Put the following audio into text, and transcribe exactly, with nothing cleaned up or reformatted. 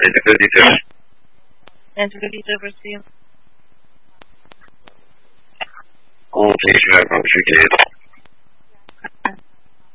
Enter the details. Enter the details received. All patient identification.